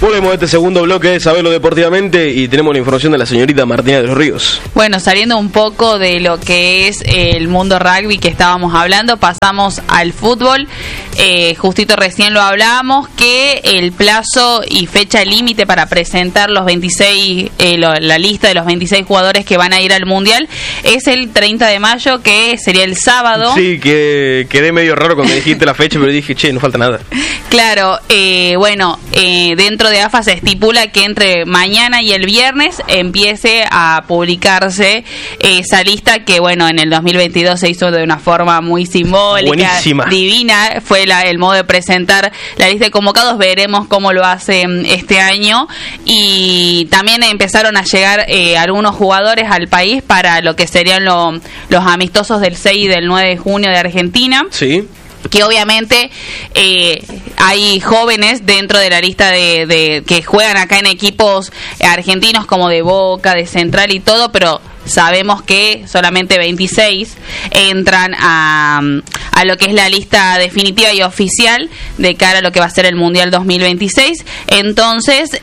Volvemos a este segundo bloque de Sabelo Deportivamente y tenemos la información de la señorita Martina de los Ríos. Bueno, saliendo un poco de lo que es el mundo rugby que estábamos hablando, pasamos al fútbol. Justito recién lo hablábamos, que el plazo y fecha límite para presentar los 26, la lista de los 26 jugadores que van a ir al Mundial es el 30 de mayo, que sería el sábado. Sí, que quedé medio raro cuando dijiste la fecha, pero dije, che, no falta nada. Claro, dentro de AFA se estipula que entre mañana y el viernes empiece a publicarse esa lista que, bueno, en el 2022 se hizo de una forma muy simbólica, buenísima, divina. Fue el modo de presentar la lista de convocados. Veremos cómo lo hacen este año. Y también empezaron a llegar algunos jugadores al país para lo que serían los amistosos del 6 y del 9 de junio de Argentina. Sí. Que obviamente hay jóvenes dentro de la lista de que juegan acá en equipos argentinos como de Boca, de Central y todo, pero sabemos que solamente 26 entran a lo que es la lista definitiva y oficial de cara a lo que va a ser el Mundial 2026. Entonces...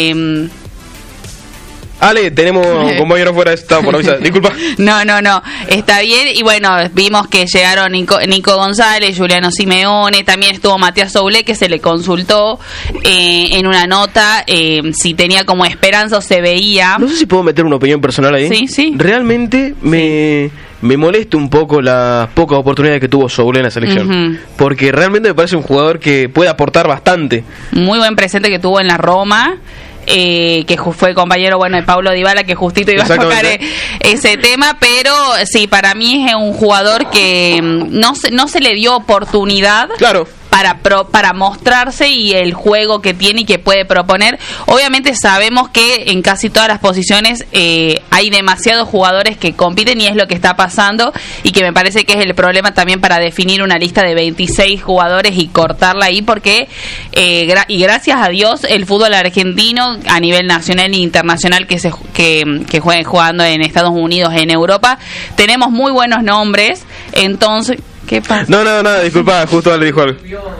Ale, tenemos un compañero fuera de estado por avisar. Disculpa. No, está bien. Y bueno, vimos que llegaron Nico González, Juliano Simeone, también estuvo Matías Soule, que se le consultó en una nota si tenía como esperanza o se veía. No sé si puedo meter una opinión personal ahí. Sí. Realmente me molesta un poco las pocas oportunidades que tuvo Soule en la selección. Porque realmente me parece un jugador que puede aportar bastante. Muy buen presente que tuvo en la Roma. Que fue compañero de Paulo Dybala, que justito iba a tocar ese tema, pero sí, para mí es un jugador que no se le dio oportunidad. Claro. Para mostrarse y el juego que tiene y que puede proponer. Obviamente sabemos que en casi todas las posiciones hay demasiados jugadores que compiten y es lo que está pasando, y que me parece que es el problema también para definir una lista de 26 jugadores y cortarla ahí, porque y gracias a Dios el fútbol argentino a nivel nacional e internacional que jueguen jugando en Estados Unidos, en Europa, tenemos muy buenos nombres. Entonces, ¿qué pasa? No, nada, disculpa, justo le dijo algo.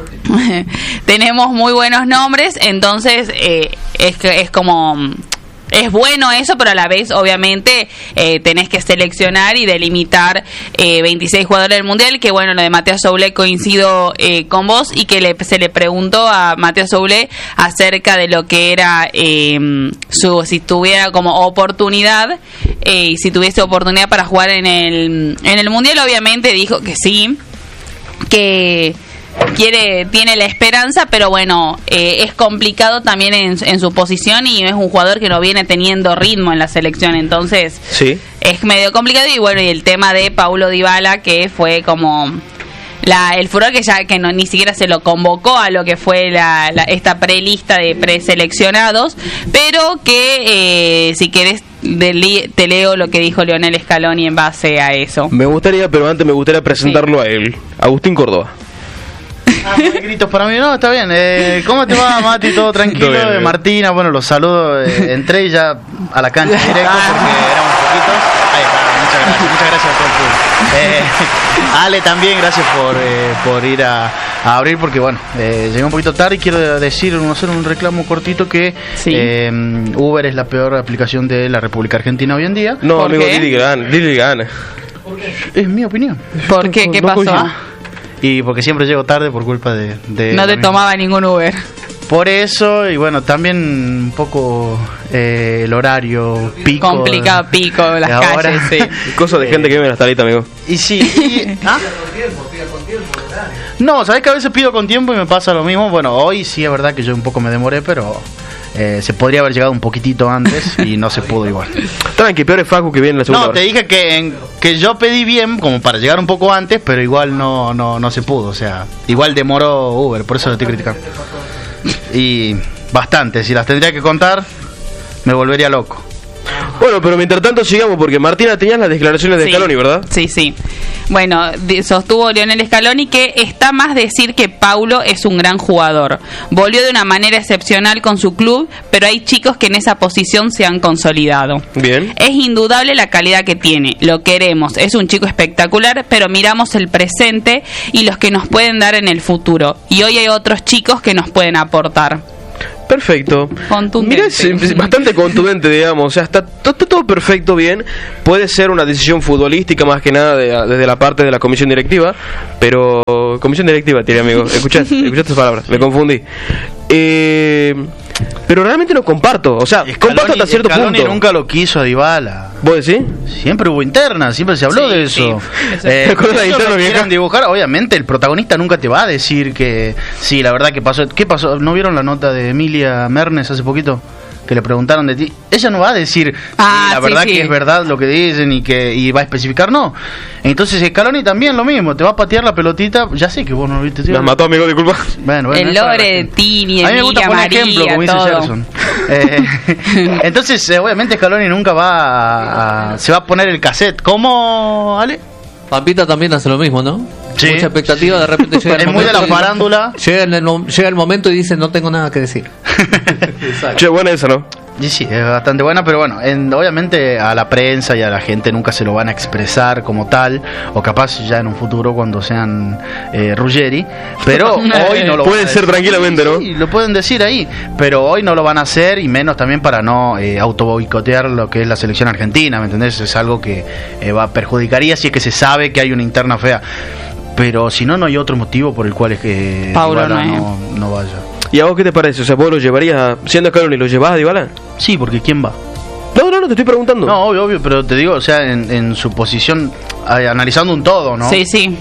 Tenemos muy buenos nombres, entonces es como... Es bueno eso, pero a la vez, obviamente, tenés que seleccionar y delimitar 26 jugadores del Mundial, que bueno, lo de Matías Soule coincido con vos, y que se le preguntó a Matías Soule acerca de lo que era si tuviera como oportunidad, y si tuviese oportunidad para jugar en el Mundial. Obviamente dijo que sí, que tiene la esperanza, pero bueno, es complicado también en su posición, y es un jugador que no viene teniendo ritmo en la selección, entonces sí, es medio complicado. Y bueno, y el tema de Paulo Dybala, que fue como el furor, que ni siquiera se lo convocó a lo que fue esta prelista de preseleccionados, pero que si querés te leo lo que dijo Lionel Scaloni en base a eso. Me gustaría, pero antes me gustaría presentarlo a él, Agustín Córdoba. No hay gritos para mí, no, está bien. ¿Cómo te va, Mati? ¿Todo tranquilo? Todo bien. Martina, bueno, los saludo. Entré ya a la cancha directo porque éramos poquitos. Ahí está, muchas gracias a todo el público. Ale también, gracias por ir a abrir, porque bueno, llegué un poquito tarde y quiero hacer un reclamo cortito que sí. Uber es la peor aplicación de la República Argentina hoy en día. No, ¿Por amigo, qué? Lili gana. Es mi opinión. ¿Por qué? ¿Qué No pasó? coincido. Y porque siempre llego tarde por culpa de No te tomaba ningún Uber. Por eso, y bueno, también un poco el horario pico. Complicado, pico, las ahora. calles, sí. Cosa de gente que vive en hasta ahorita, amigo. Y sí. ¿Ah? No, sabes que a veces pido con tiempo y me pasa lo mismo. Bueno, hoy sí es verdad que yo un poco me demoré, pero se podría haber llegado un poquitito antes y no se pudo igual. Tranqui, peor es Facu que viene en la segunda No, hora. te dije que yo pedí bien como para llegar un poco antes, pero igual no se pudo. O sea, igual demoró Uber, por eso lo estoy criticando. Y bastante, si las tendría que contar, me volvería loco. Bueno, pero mientras tanto sigamos, porque Martina, tenías las declaraciones de Scaloni, ¿verdad? Sí. Bueno, sostuvo Lionel Scaloni que está más decir que Paulo es un gran jugador. Volvió de una manera excepcional con su club, pero hay chicos que en esa posición se han consolidado. Bien. Es indudable la calidad que tiene, lo queremos, es un chico espectacular, pero miramos el presente y los que nos pueden dar en el futuro. Y hoy hay otros chicos que nos pueden aportar. Perfecto. Contundente. Mirá, es bastante contundente, digamos. O sea, está todo perfecto, bien. Puede ser una decisión futbolística más que nada desde la parte de la comisión directiva. Pero... Comisión directiva, tiene amigo. Escuchaste tus palabras. Me confundí. Pero realmente no comparto. O sea, comparto hasta cierto Scaloni punto. Nunca lo quiso a Dybala. ¿Vos decís? Siempre hubo interna, siempre se habló de eso. ¿Te acuerdas de Ellos interno, lo vieja? quieran dibujar, obviamente el protagonista nunca te va a decir que sí, la verdad que pasó. ¿Qué pasó? ¿No vieron la nota de Emilia Mernes hace poquito? Que le preguntaron de ti. Ella no va a decir la verdad que es verdad lo que dicen y va a especificar, no. Entonces Scaloni también lo mismo, te va a patear la pelotita. Ya sé que vos no lo viste. Me mató, amigo, disculpa. Bueno, el Lore, Tini, a mí me gusta Emilia, poner ejemplo, como dice todo. Gerson. Entonces, obviamente Scaloni nunca se va a poner el cassette. ¿Cómo, Ale? Pampita también hace lo mismo, ¿no? Sí. Mucha expectativa, de repente llega el Es momento. muy de la farándula. Llega el momento y dice, no tengo nada que decir. Che, buena esa, ¿no? Y sí, es bastante buena, pero bueno, obviamente a la prensa y a la gente nunca se lo van a expresar como tal, o capaz ya en un futuro cuando sean Ruggeri, pero hoy no lo Pueden van a ser decir. tranquilamente, ¿no? Sí, lo pueden decir ahí, pero hoy no lo van a hacer, y menos también para no autoboicotear lo que es la selección argentina, ¿me entendés? Es algo que perjudicaría si es que se sabe que hay una interna fea. Pero si no, no hay otro motivo por el cual es que Paulo Dybala no no vaya. ¿Y a vos qué te parece? O sea, ¿vos lo llevarías, siendo Scaloni, lo llevás a Dybala? Sí, porque ¿quién va? No, te estoy preguntando. No, obvio, pero te digo, o sea, en su posición, analizando un todo, ¿no? Sí, sí.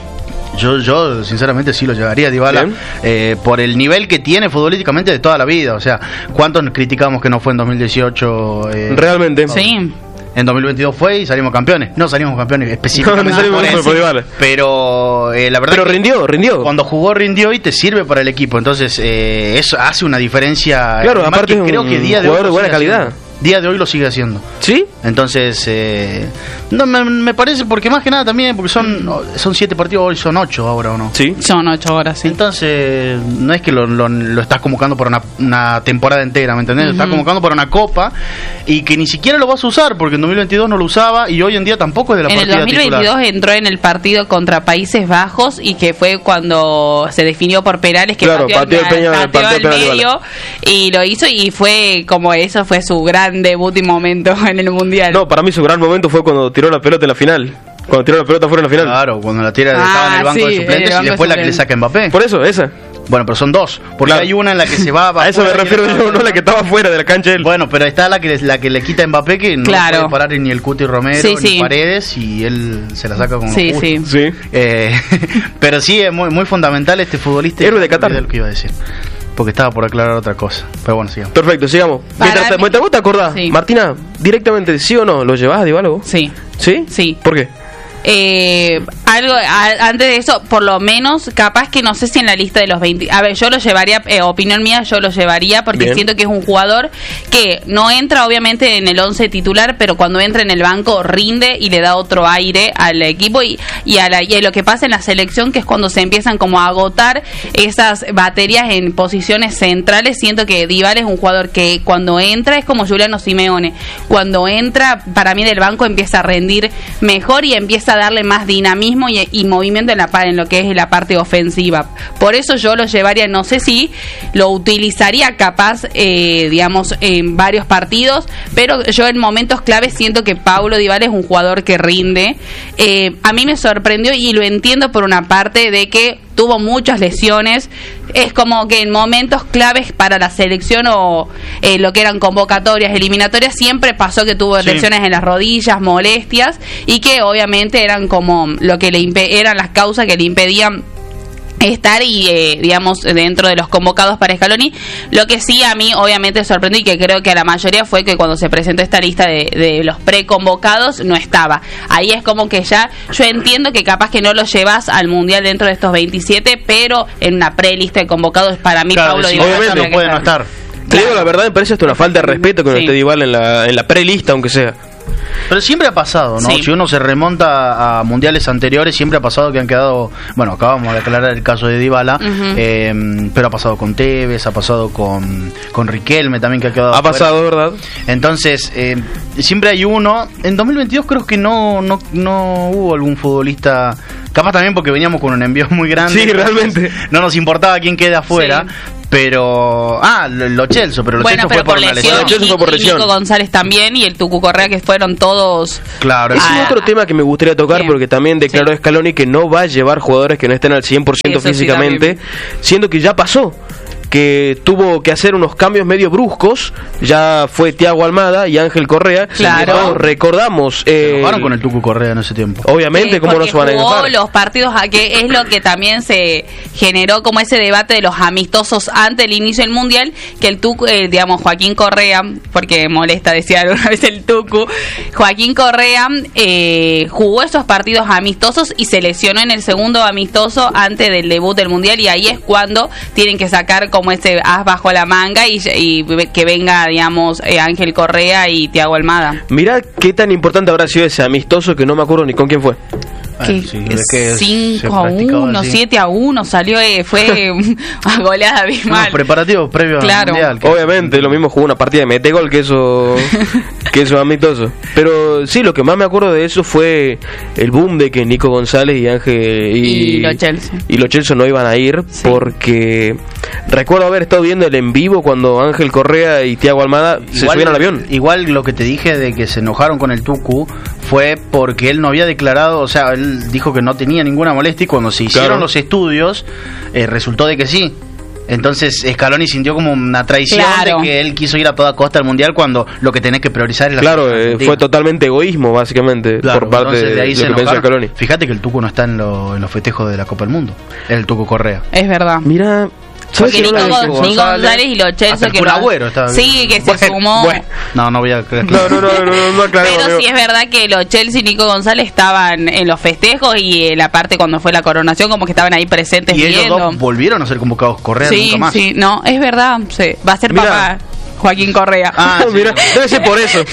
Yo sinceramente sí lo llevaría a Dybala por el nivel que tiene futbolísticamente de toda la vida. O sea, ¿cuántos criticamos que no fue en 2018? Realmente. Sí. En 2022 fue y salimos campeones. No salimos campeones específicamente. No salimos campeones por Dybala. Pero la verdad Pero que rindió. cuando jugó rindió y te sirve para el equipo. Entonces eso hace una diferencia. Claro, Además aparte que es creo un que día de hoy jugador de lo buena sigue calidad. haciendo. Día de hoy lo sigue haciendo. ¿Sí? Entonces, no me parece, porque más que nada también, porque son 7 partidos, hoy son 8 ahora, ¿o no? Sí. Son 8 horas, sí. Entonces, no es que lo estás convocando para una temporada entera, ¿me entendés? Lo estás convocando para una copa y que ni siquiera lo vas a usar, porque en 2022 no lo usaba y hoy en día tampoco es de la En el partida 2022 titular. entró en el partido contra Países Bajos y que fue cuando se definió por penales, que Claro, pateó pateó al medio y lo hizo, y fue como eso fue su gran debut y momento en el Mundial. No, para mí su gran momento fue cuando tiró la pelota en la final. Cuando tiró la pelota fuera en la final. Claro, cuando la tira estaba en el banco de sí, suplentes en el y después banco la que le de saca Mbappé. Por eso, esa. Bueno, pero son 2, porque Claro. hay una en la que se va A eso me afuera y refiero otra- yo, no la que estaba fuera de la cancha él. Bueno, pero está la que le quita a Mbappé, que no Claro. puede parar ni el Cuti Romero Sí, ni sí. Paredes, y él se la saca con Sí, lo justo. sí. Sí. Pero sí, es muy, muy fundamental este futbolista. Héroe de Qatar. Olvidé lo que iba a decir, porque estaba por aclarar otra cosa. Pero bueno, sigamos. Perfecto, sigamos. Para Mientras vos te acordás, Sí. Martina, directamente, ¿sí o no? ¿Lo llevás a Dybala vos? Sí. ¿Sí? Sí. ¿Por qué? Antes de eso, por lo menos, capaz que no sé si en la lista de los 20. A ver, yo lo llevaría, opinión mía, yo lo llevaría porque Bien. siento que es un jugador que no entra, obviamente, en el 11 titular, pero cuando entra en el banco rinde y le da otro aire al equipo y a lo que pasa en la selección, que es cuando se empiezan como a agotar esas baterías en posiciones centrales. Siento que Dybala es un jugador que cuando entra es como Giuliano Simeone. Cuando entra, para mí del banco empieza a rendir mejor y empieza a darle más dinamismo y movimiento en lo que es la parte ofensiva. Por eso yo lo llevaría, no sé si lo utilizaría capaz, digamos, en varios partidos, pero yo en momentos claves siento que Paulo Dybala es un jugador que rinde. A mí me sorprendió y lo entiendo por una parte de que tuvo muchas lesiones. Es como que en momentos claves para la selección o lo que eran convocatorias, eliminatorias, siempre pasó que tuvo Sí. lesiones en las rodillas, molestias, y que obviamente eran como lo que eran las causas que le impedían estar y digamos dentro de los convocados para Scaloni. Lo que sí a mí obviamente sorprendió y que creo que a la mayoría fue que cuando se presentó esta lista de los preconvocados no estaba. Ahí es como que ya yo entiendo que capaz que no lo llevas al Mundial dentro de estos 27, pero en una prelista de convocados para mí Claro, Paulo sí, Dybala obviamente tendría que puede no estar. Te digo la verdad, me parece esto una falta de respeto que no Sí. esté Dybala en la prelista, aunque sea. Pero siempre ha pasado, ¿no? Sí. Si uno se remonta a mundiales anteriores, siempre ha pasado que han quedado... Bueno, acabamos de aclarar el caso de Dybala, pero ha pasado con Tevez, ha pasado con Riquelme también, que ha quedado Ha afuera. pasado, ¿verdad? Entonces, siempre hay uno. En 2022 creo que no hubo algún futbolista... Capaz también porque veníamos con un envío muy grande. Sí, realmente. No nos importaba quién quede afuera. Sí. Pero Lo Celso, pero Lo Bueno, Celso pero fue por por una lesión, lesión. Lo Celso fue por y lesión. Nico González también, y el Tucu Correa, que fueron todos... Claro, Ese sí. es otro tema que me gustaría tocar, Bien. porque también declaró Sí. Scaloni que no va a llevar jugadores que no estén al 100% Eso sí, físicamente, siendo que ya pasó, que tuvo que hacer unos cambios medio bruscos. Ya fue Thiago Almada y Ángel Correa. Claro. Todos recordamos... Se enojaron con el Tucu Correa en ese tiempo. Obviamente, ¿cómo no porque se van a jugó enojar? los partidos, que es lo que también se generó como ese debate de los amistosos antes del inicio del Mundial, que el Tucu, digamos, Joaquín Correa, porque molesta decía alguna vez el Tucu, Joaquín Correa jugó esos partidos amistosos y se lesionó en el segundo amistoso antes del debut del Mundial, y ahí es cuando tienen que sacar como ese as bajo la manga y que venga, digamos, Ángel Correa y Thiago Almada. Mirá qué tan importante habrá sido ese amistoso, que no me acuerdo ni con quién fue. Bueno, sí, es que se 5-1, practicaba así. 7-1 salió, fue una goleada abismal. Unos preparativos previos Claro. al Mundial. que- Obviamente, lo mismo jugó una partida de metegol que eso amistoso. Pero sí, lo que más me acuerdo de eso fue el boom de que Nico González y Ángel Y Lo Celso. y Lo Celso no iban a ir, Sí. porque recuerdo haber estado viendo el en vivo cuando Ángel Correa y Thiago Almada se subieron al avión. Igual lo que te dije de que se enojaron con el Tucu fue porque él no había declarado, o sea, él dijo que no tenía ninguna molestia, y cuando se hicieron Claro. los estudios resultó de que sí. Entonces Scaloni sintió como una traición Claro. de que él quiso ir a toda costa al Mundial cuando lo que tenés que priorizar es la Claro, selección argentina. fue totalmente egoísmo, básicamente, Claro, por parte entonces de ahí lo se que pensó enojaron. Scaloni. Fíjate que el Tucu no está en los festejos de la Copa del Mundo, el Tucu Correa. Es verdad. Mira, ¿sabes Porque que no Nico, la vi? Nico Nico González y Lo Celso, hasta el que Kun Agüero estaba sí, bien. que se sumó. bueno. No voy a creer. No aclaremos, Pero amigo. sí es verdad que Lo Celso y Nico González estaban en los festejos, y en la parte cuando fue la coronación, como que estaban ahí presentes Y ellos viendo. dos volvieron a ser convocados. Correa Sí, nunca más. sí, no, es verdad. Sí. Va a ser Mira. papá Joaquín Correa. Ah, sí. Mira, debe ser por eso.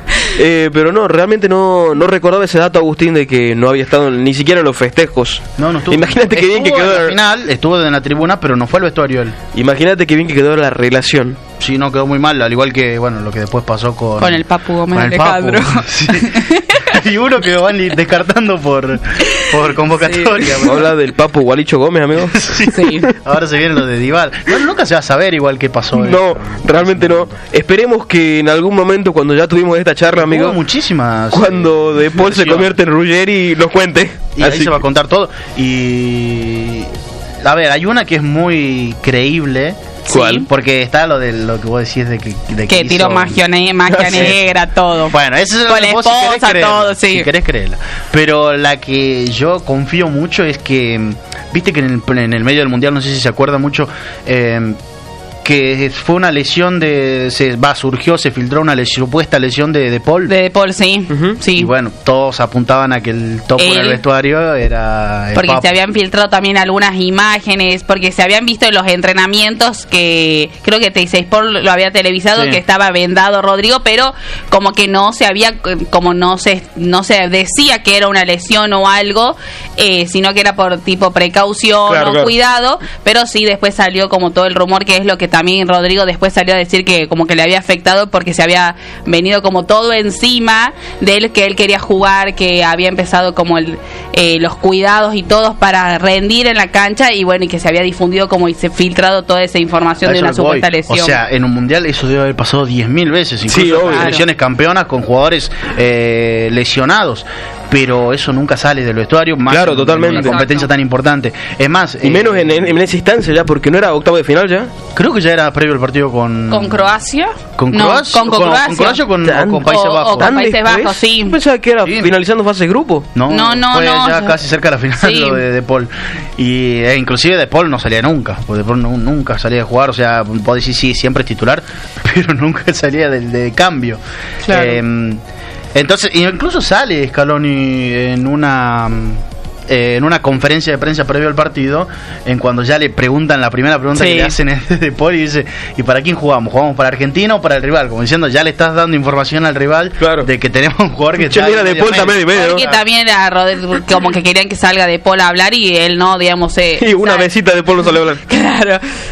Pero no, realmente no recordaba ese dato, Agustín, de que no había estado ni siquiera en los festejos. No estuvo. Imagínate qué bien que Estuvo quedó. en la final, estuvo en la tribuna, pero no fue al vestuario él. Imagínate qué bien que quedó la relación. Sí, no, quedó muy mal, al igual que, bueno, lo que después pasó con el Papu Gómez con el Alejandro. Papu. Sí. Y uno que van descartando por convocatoria. Sí. Habla del Papu Gualicho Gómez, amigo. Sí. Sí. Ahora se viene lo de Dybala. No, nunca se va a saber igual qué pasó. No, realmente no. Esperemos que en algún momento, cuando ya tuvimos esta charla, amigo, Hubo muchísimas. cuando De Paul se versiones. convierte en Ruggeri, nos cuente. Y ahí Así se va a contar todo. Y. A ver, hay una que es muy creíble. ¿Cuál? Porque está lo de lo que vos decís de Que tiró hizo- magia Sí. negra, todo. Bueno, eso es Con la vos si querés esposa, creerla, todo, sí. Si querés creerla. Pero la que yo confío mucho es que, viste que en el medio del mundial, no sé si se acuerda mucho, que fue una lesión se filtró una supuesta lesión de Paul. De Paul, sí. Ujú. Sí. Y bueno, todos apuntaban a que el topo en el Él. vestuario era el Porque Papu. se habían filtrado también algunas imágenes, porque se habían visto en los entrenamientos que creo que T6 Sport lo había televisado, Sí. que estaba vendado Rodrigo, pero como que no se había, como no se decía que era una lesión o algo, sino que era por tipo precaución Claro, o claro. cuidado, pero sí después salió como todo el rumor, que es lo que también Rodrigo después salió a decir, que como que le había afectado porque se había venido como todo encima de él, que él quería jugar, que había empezado como los cuidados y todos para rendir en la cancha, y bueno, y que se había difundido como y se filtrado toda esa información A de eso una es lo que voy. supuesta lesión. O sea, en un mundial eso debe haber pasado 10.000 veces, incluso Sí, obvio. en selecciones campeonas con jugadores lesionados. Pero eso nunca sale del vestuario, más Claro, en totalmente. una competencia tan importante. Es más, Y menos en esa instancia ya, porque no era octavo de final ya. creo que ya era previo el partido con ¿Con Croacia? con No, Croacia, con Croacia. con Croacia o con Tan- Países o Bajos. con ¿Tan Países después? Bajos, sí. Yo pensaba que era Sí. finalizando fase de grupo. No, fue ya no. casi cerca de la final Sí. lo de Paul. Y inclusive De Paul no salía nunca, porque De Paul nunca salía a jugar, o sea, puedo decir sí, siempre es titular, pero nunca salía de cambio. Claro. Entonces, incluso sale Scaloni en una conferencia de prensa previo al partido, en cuando ya le preguntan, la primera pregunta Sí. que le hacen es de Paul, y dice, ¿y para quién jugamos? ¿Jugamos para Argentina o para el rival? Como diciendo, ya le estás dando información al rival, Claro. de que tenemos un jugador que Che, está mira, De medio Paul también y medio, ¿no? Porque también era como que querían que salga de Paul a hablar, y él no, digamos. Y una ¿sabes? mesita de Paul no sale a hablar. Claro.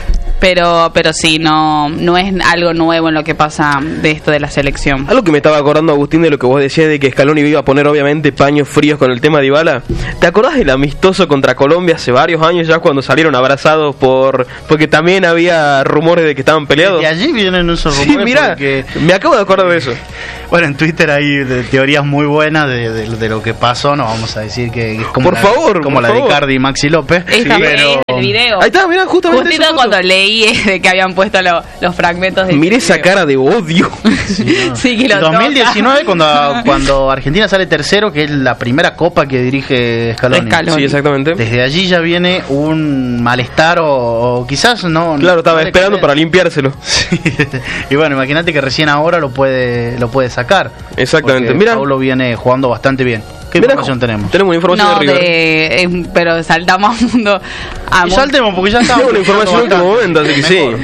pero sí, no es algo nuevo en lo que pasa de esto de la selección. Algo que me estaba acordando, Agustín, de lo que vos decías de que Scaloni iba a poner obviamente paños fríos con el tema de Dybala. ¿Te acordás del amistoso contra Colombia hace varios años ya, cuando salieron abrazados porque también había rumores de que estaban peleados? Y allí vienen esos Sí, rumores. mira, porque, me acabo de acordar de eso. bueno, en Twitter hay teorías muy buenas de lo que pasó. No vamos a decir que es como Por favor, como por la favor. de Icardi y Maxi López. Esta es el video. Ahí está, mirá, justamente Justito esa cuando foto. leí de que habían puesto los fragmentos de Miré esa cara de odio. Sí, que lo 2019 cuando Argentina sale tercero, que es la primera copa que dirige Scaloni. Scaloni. Sí, exactamente. Desde allí ya viene un malestar o quizás no. Claro, estaba no le esperando quede- para limpiárselo. Sí. Y bueno, imagínate que recién ahora lo puede sacar. Exactamente. Porque Mira. Paulo viene jugando bastante bien. ¿Qué Mirá, información tenemos? Tenemos una información No, de River. pero saltamos a mundo. Y saltemos porque ya estamos. Tengo una información en último momento, así que sí.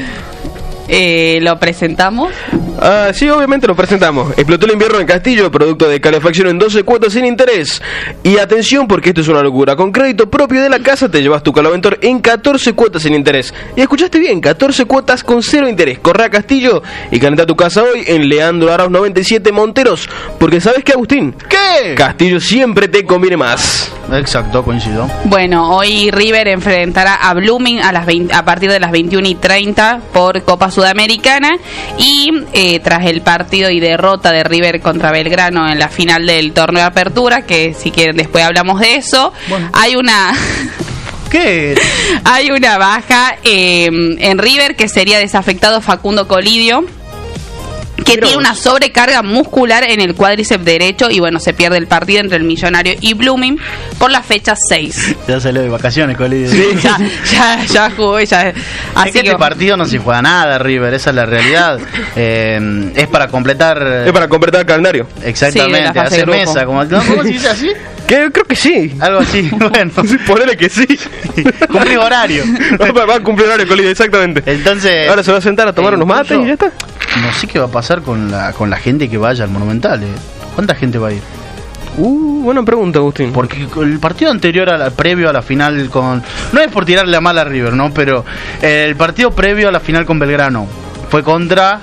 Lo presentamos. Ah, sí, obviamente lo presentamos. Explotó el invierno en Castillo, producto de calefacción en 12 cuotas sin interés. Y atención, porque esto es una locura. Con crédito propio de la casa te llevas tu Calaventor en 14 cuotas sin interés. Y escuchaste bien, 14 cuotas con cero interés. Corre a Castillo y calenta tu casa hoy en Leandro Arauz 97 Monteros. Porque ¿sabes qué, Agustín? ¿Qué? Castillo siempre te conviene más. Exacto, coincido. Bueno, hoy River enfrentará a Blooming a partir de las 21:30 por Copa Sudamericana. Y tras el partido y derrota de River contra Belgrano en la final del torneo de apertura, que si quieren después hablamos de eso, Bueno. hay una... ¿Qué? Hay una baja en River, que sería desafectado Facundo Colidio, que Mira tiene vos. una sobrecarga muscular en el cuádriceps derecho, y bueno, se pierde el partido entre el Millonario y Blooming por la fecha 6. Ya salió de vacaciones, Colidio. Ya jugó, ya. Es Así que este partido no se juega nada, River, esa es la realidad. Es para completar. Es para completar el calendario. Sí, de la Exactamente, fase de hacer grupo. mesa. ¿Cómo se dice así? Creo que sí. Algo así, bueno. Sí, ponele que sí. Cumplir horario. Va a cumplir horario, Colidio, exactamente. Entonces. Ahora se va a sentar a tomar unos mates y ya está. No sé qué va a pasar con la gente que vaya al Monumental. ¿Cuánta gente va a ir? Buena pregunta, Agustín. Porque el partido anterior, previo a la final con... No es por tirarle a mal a River, ¿no? Pero el partido previo a la final con Belgrano fue contra...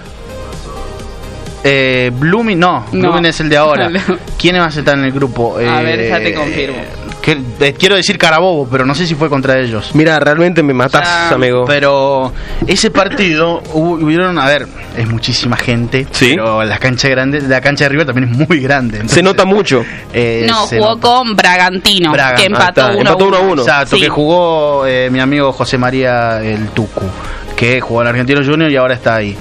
Blooming, no, Blooming es el de ahora. ¿Quiénes más están en el grupo? A ver, ya te confirmo. Quiero decir Carabobo, pero no sé si fue contra ellos. Mira, realmente me matás, Ya, amigo. Pero ese partido hubieron, a ver, es muchísima gente, Sí. pero la cancha de River también es muy grande. Se nota mucho. No, se jugó nota. con Bragantino, Braga, que ahí empató está, 1-1. empató 1-1. Exacto, Sí. que jugó mi amigo José María el Tucu, que jugó en Argentino Junior y ahora está ahí.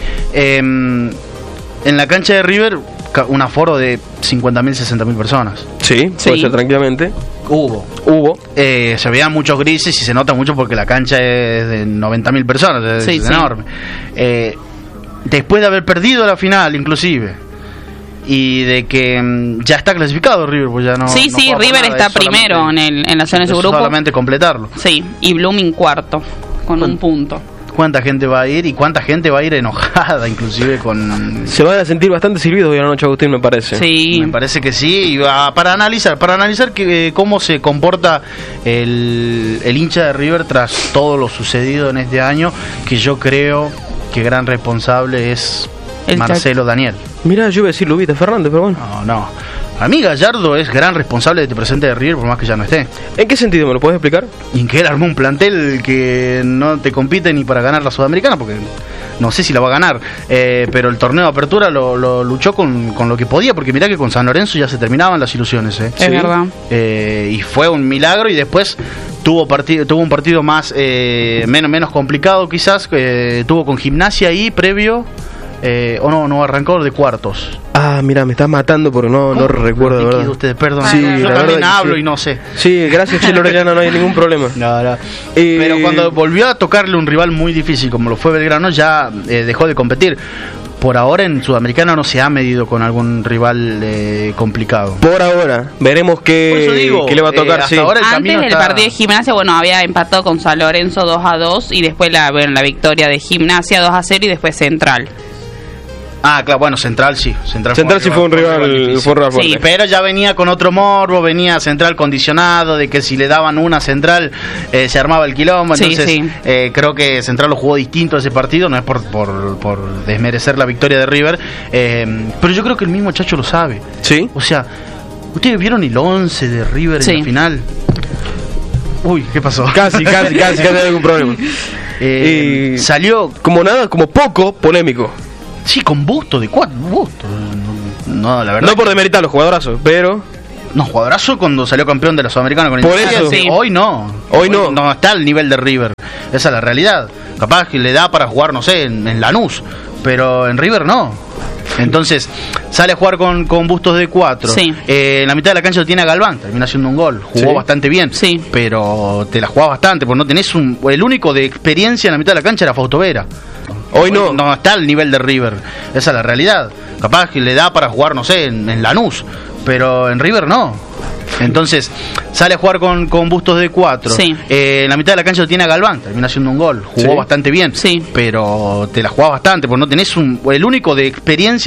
En la cancha de River, un aforo de 50.000, 60.000 personas. Sí, Sí. puede ser tranquilamente. Hubo. Se veían muchos grises y se nota mucho porque la cancha es de 90.000 personas, Sí, es sí. enorme. Después de haber perdido la final, inclusive, y de que ya está clasificado River, pues ya no. Sí, no sí, juega por River nada, está es solamente- primero en la zona de su es grupo. solamente completarlo. Sí, y Blooming cuarto, con un punto. ¿Cuánta gente va a ir? Y cuánta gente va a ir enojada, inclusive con... Se van a sentir bastante silbidos hoy a la noche, Agustín, me parece. Sí. Me parece que sí, y para analizar cómo se comporta el hincha de River tras todo lo sucedido en este año, que yo creo que gran responsable es El Marcelo Daniel. Mira, yo iba a decir Lubita Fernández, pero bueno. No. Para mí Gallardo es gran responsable de este presente de River, por más que ya no esté. ¿En qué sentido me lo puedes explicar? Y en que él armó un plantel que no te compite ni para ganar la Sudamericana, porque no sé si la va a ganar, pero el torneo de apertura lo luchó con lo que podía, porque mirá que con San Lorenzo ya se terminaban las ilusiones. Es verdad. Y fue un milagro, y después tuvo un partido más menos complicado quizás, tuvo con Gimnasia ahí previo, no arrancó de cuartos. Ah, mira, me estás matando porque no recuerdo, de Liquido verdad. ustedes, perdón. Sí, Yo la también verdad que hablo sí. y no sé. Sí, gracias, Chelo Orellana, no hay ningún problema. No. Eh, Pero cuando volvió a tocarle un rival muy difícil como lo fue Belgrano, ya dejó de competir. Por ahora en Sudamericana no se ha medido con algún rival complicado. Por ahora, veremos Por eso digo, qué le va a tocar, hasta sí. ahora el Antes camino del está- partido de Gimnasia, bueno, había empatado con San Lorenzo 2-2, y después la victoria de Gimnasia 2-0 y después Central. Ah, claro, bueno, Central sí. Central sí fue un rival difícil. fuerte. Sí. Pero ya venía con otro morbo, venía Central condicionado, de que si le daban una Central se armaba el quilombo. Sí, Entonces sí. creo que Central lo jugó distinto ese partido, no es por desmerecer la victoria de River, pero yo creo que el mismo Chacho lo sabe. Sí. O sea, ¿ustedes vieron el 11 de River Sí. en la final? Uy, ¿qué pasó? Casi hay algún problema. Y Salió, como nada, como poco polémico. sí, con Busto, de 4 Busto. No, la verdad. No por demeritar los jugadorazos, pero No, jugadorazo cuando salió campeón de los Sudamericanos con Por Independiente. eso. Sí. Hoy no. Hoy no. No está al nivel de River. Esa es la realidad. Capaz que le da para jugar, no sé, en Lanús. Pero en River no. Entonces, sale a jugar con Bustos de 4. Sí. En la mitad de la cancha lo tiene a Galván. Termina haciendo un gol. Jugó Sí. bastante bien. Sí. Pero te la jugás bastante. Porque no tenés el único de experiencia en la mitad de la cancha era Fausto Vera. hoy no. No está al nivel de River. Esa es la realidad. Capaz que le da para jugar, no sé, en Lanús. Pero en River no. Entonces, sale a jugar con Bustos de 4. Sí. En la mitad de la cancha lo tiene a Galván. Termina haciendo un gol. Jugó Sí. bastante bien. Sí. Pero te la jugás bastante. Porque no tenés el único de experiencia